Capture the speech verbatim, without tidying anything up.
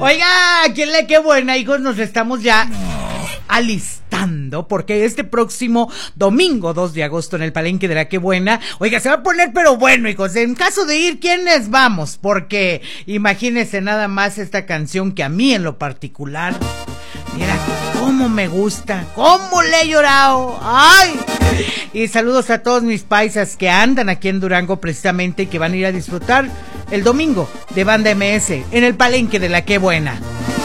Oiga, ¿quién le qué buena, hijos? Nos estamos ya alistando porque este próximo domingo dos de agosto en el Palenque de la Qué Buena, oiga, se va a poner pero bueno, hijos, en caso de ir, ¿quiénes vamos? Porque imagínense nada más esta canción que a mí en lo particular, mira, cómo me gusta, cómo le he llorado, ay, y saludos a todos mis paisas que andan aquí en Durango precisamente y que van a ir a disfrutar el domingo de Banda M S en el Palenque de la Qué Buena.